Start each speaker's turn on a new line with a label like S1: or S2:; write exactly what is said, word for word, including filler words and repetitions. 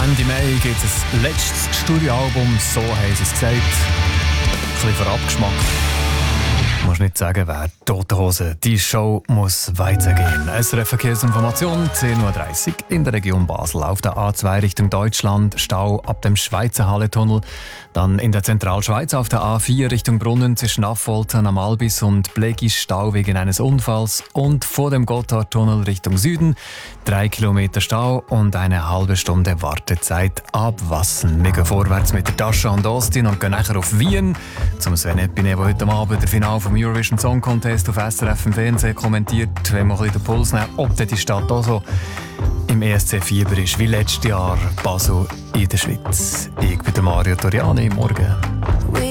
S1: Ende Mai gibt es ein letztes Studioalbum, so haben sie es gesagt. Ein bisschen für Abgeschmack. Du musst nicht sagen, wer Tote Hosen. Die Show muss weitergehen. S R F Verkehrsinformation, zehn Uhr dreißig in der Region Basel. Auf der A zwei Richtung Deutschland, Stau ab dem Schweizer Halletunnel. Dann in der Zentralschweiz auf der A vier Richtung Brunnen zwischen Affoltern am Albis und Blegisch Stau wegen eines Unfalls. Und vor dem Gotthardtunnel Richtung Süden drei Kilometer Stau und eine halbe Stunde Wartezeit ab Wassen. Wir gehen vorwärts mit der Tascha und Austin und gehen nachher auf Wien. Zum Sven Epine, der heute Abend der Finale vom Eurovision Song Contest auf S R F im Fernsehen kommentiert. Wenn wir ein bisschen den Puls nehmen, ob die Stadt auch so im E S C-Fieber ist wie letztes Jahr Basel in der Schweiz. Ich bin der Mario Toriani. Morgen.